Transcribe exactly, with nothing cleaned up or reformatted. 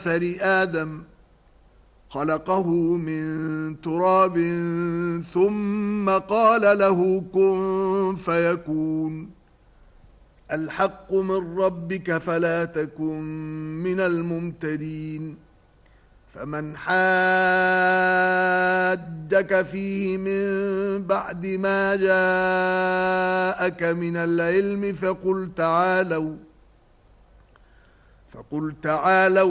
أثر آدم خلقه من تراب ثم قال له كن فيكون الحق من ربك فلا تكن من الممترين فمن حادك فيه من بعد ما جاءك من العلم فقل تعالوا فقل تعالوا